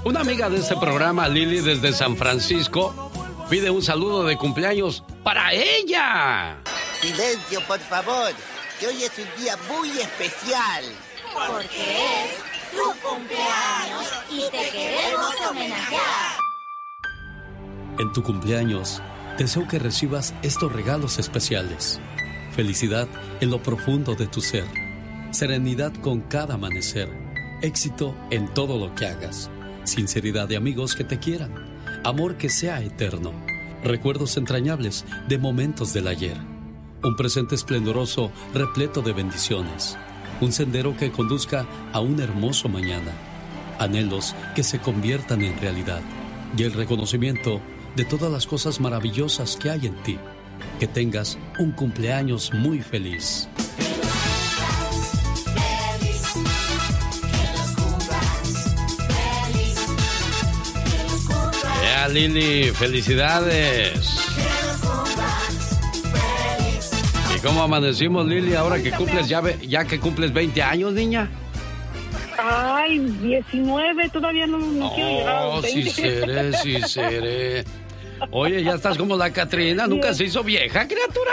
Una amiga de este programa, Lili, desde San Francisco, pide un saludo de cumpleaños para ella. Silencio, por favor, que hoy es un día muy especial. Porque es tu cumpleaños y te queremos homenajear. En tu cumpleaños, deseo que recibas estos regalos especiales. Felicidad en lo profundo de tu ser. Serenidad con cada amanecer. Éxito en todo lo que hagas. Sinceridad de amigos que te quieran. Amor que sea eterno. Recuerdos entrañables de momentos del ayer. Un presente esplendoroso repleto de bendiciones. Un sendero que conduzca a un hermoso mañana. Anhelos que se conviertan en realidad. Y el reconocimiento de todas las cosas maravillosas que hay en ti. Que tengas un cumpleaños muy feliz. Lili, felicidades. ¿Y cómo amanecimos, Lili, ahora que cumples ya que cumples 20 años, niña? Ay, 19, todavía no quiero llegar a los 20. Sí seré. Oye, ya estás como la Catrina, nunca se hizo vieja, criatura.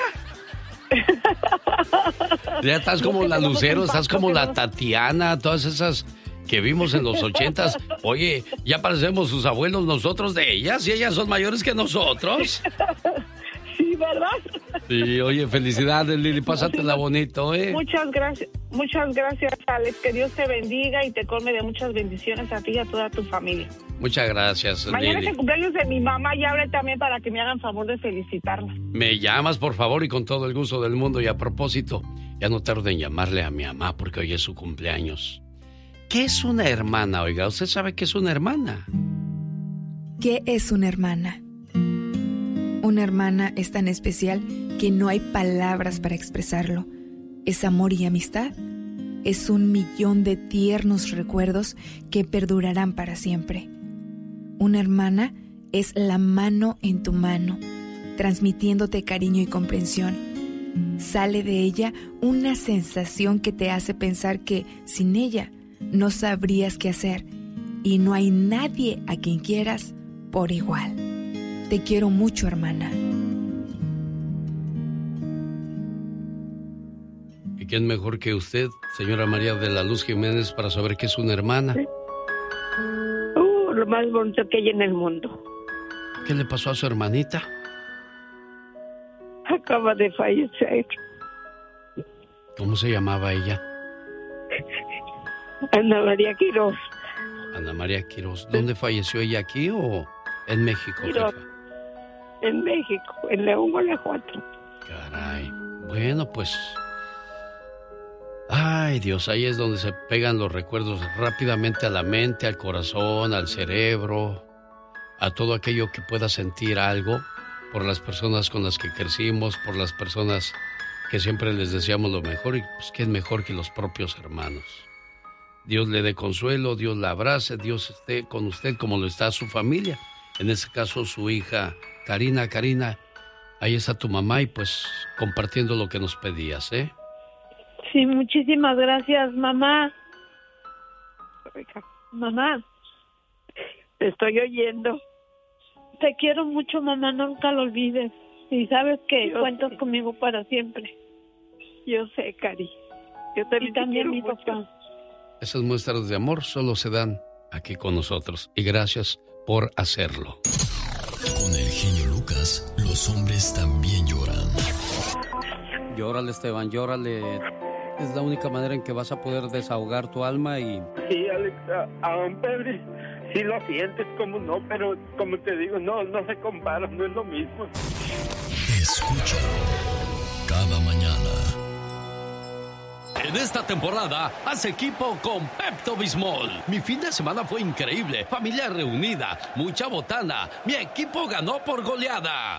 Ya estás como la Lucero, estás como la Tatiana, todas esas que vimos en los 80s. Oye, ya parecemos sus abuelos nosotros de ellas, y ellas son mayores que nosotros. Sí, ¿verdad? Sí, oye, felicidades, Lili, pásatela bonito, ¿eh? Muchas gracias, Alex, que Dios te bendiga y te colme de muchas bendiciones a ti y a toda tu familia. Muchas gracias, Mañana Lili. es el cumpleaños de mi mamá y hablé también para que me hagan favor de felicitarla. Me llamas, por favor, y con todo el gusto del mundo. Y a propósito, ya no tardo en llamarle a mi mamá porque hoy es su cumpleaños. ¿Qué es una hermana? Oiga, ¿usted sabe qué es una hermana? ¿Qué es una hermana? Una hermana es tan especial que no hay palabras para expresarlo. Es amor y amistad. Es 1,000,000 de tiernos recuerdos que perdurarán para siempre. Una hermana es la mano en tu mano, transmitiéndote cariño y comprensión. Sale de ella una sensación que te hace pensar que sin ella no sabrías qué hacer y no hay nadie a quien quieras por igual. Te quiero mucho, hermana. ¿Y quién mejor que usted, señora María de la Luz Jiménez, para saber qué es una hermana? Lo más bonito que hay en el mundo. ¿Qué le pasó a su hermanita? Acaba de fallecer. ¿Cómo se llamaba ella? Ana María Quirós. Ana María Quirós. ¿Dónde falleció ella, aquí o en México? Quirós. En México, en León, Guanajuato. Caray. Bueno, pues... Ay, Dios, ahí es donde se pegan los recuerdos rápidamente a la mente, al corazón, al cerebro, a todo aquello que pueda sentir algo por las personas con las que crecimos, por las personas que siempre les deseamos lo mejor, y pues ¿quién mejor que los propios hermanos? Dios le dé consuelo, Dios la abrace, Dios esté con usted como lo está su familia. En este caso, su hija Karina. Karina, ahí está tu mamá y pues compartiendo lo que nos pedías, ¿eh? Sí, muchísimas gracias, mamá. Mamá, te estoy oyendo. Te quiero mucho, mamá, nunca lo olvides. Y sabes que cuentas conmigo para siempre. Yo sé, Cari. Yo también mi papá. Esas muestras de amor solo se dan aquí con nosotros. Y gracias por hacerlo. Con el genio Lucas, los hombres también lloran. Llórale, Esteban, llórale. Es la única manera en que vas a poder desahogar tu alma y... Sí, Alex, Pedro, sí lo sientes, como no, pero como te digo, no se compara, no es lo mismo. Escúchalo cada mañana. En esta temporada, haz equipo con Pepto-Bismol. Mi fin de semana fue increíble. Familia reunida, mucha botana. Mi equipo ganó por goleada.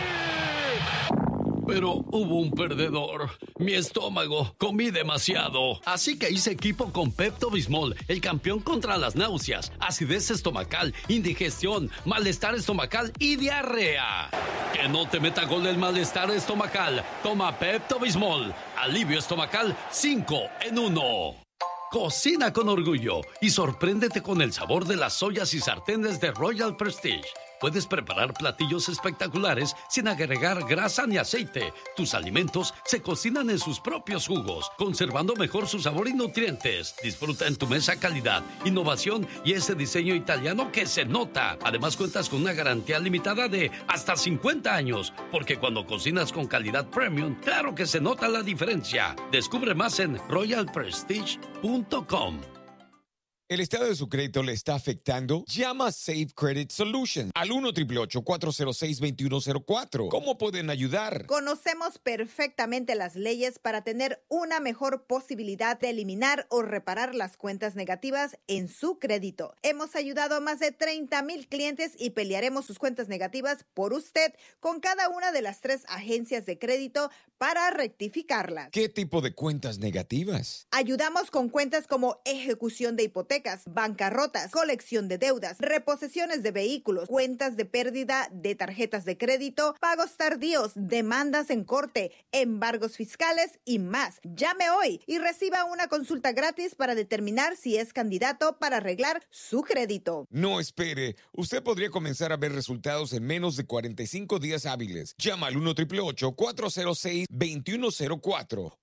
Pero hubo un perdedor. Mi estómago. Comí demasiado. Así que hice equipo con Pepto-Bismol, el campeón contra las náuseas, acidez estomacal, indigestión, malestar estomacal y diarrea. Que no te meta gol el malestar estomacal. Toma Pepto-Bismol. Alivio estomacal 5 en 1. Cocina con orgullo y sorpréndete con el sabor de las ollas y sartenes de Royal Prestige. Puedes preparar platillos espectaculares sin agregar grasa ni aceite. Tus alimentos se cocinan en sus propios jugos, conservando mejor su sabor y nutrientes. Disfruta en tu mesa calidad, innovación y ese diseño italiano que se nota. Además, cuentas con una garantía limitada de hasta 50 años, porque cuando cocinas con calidad premium, claro que se nota la diferencia. Descubre más en royalprestige.com. ¿El estado de su crédito le está afectando? Llama a Safe Credit Solutions al 1-888-406-2104. ¿Cómo pueden ayudar? Conocemos perfectamente las leyes para tener una mejor posibilidad de eliminar o reparar las cuentas negativas en su crédito. Hemos ayudado a más de 30,000 clientes y pelearemos sus cuentas negativas por usted con cada una de las 3 agencias de crédito para rectificarlas. ¿Qué tipo de cuentas negativas? Ayudamos con cuentas como ejecución de hipotecas, bancarrotas, colección de deudas, reposesiones de vehículos, cuentas de pérdida de tarjetas de crédito, pagos tardíos, demandas en corte, embargos fiscales y más. Llame hoy y reciba una consulta gratis para determinar si es candidato para arreglar su crédito. No espere. Usted podría comenzar a ver resultados en menos de 45 días hábiles. Llama al 1-888-406-2104.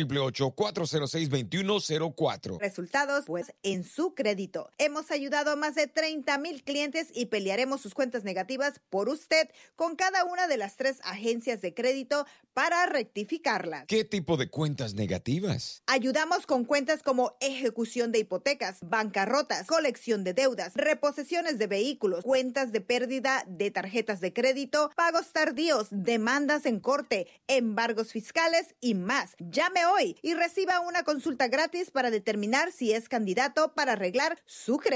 1-888-406-2104. Resultados, pues, en su crédito. Hemos ayudado a más de 30,000 clientes y pelearemos sus cuentas negativas por usted con cada una de las 3 agencias de crédito para rectificarlas. ¿Qué tipo de cuentas negativas? Ayudamos con cuentas como ejecución de hipotecas, bancarrotas, colección de deudas, reposesiones de vehículos, cuentas de pérdida de tarjetas de crédito, pagos tardíos, demandas en corte, embargos fiscales y más. Llame hoy y reciba una consulta gratis para determinar si es candidato para arreglar su crédito.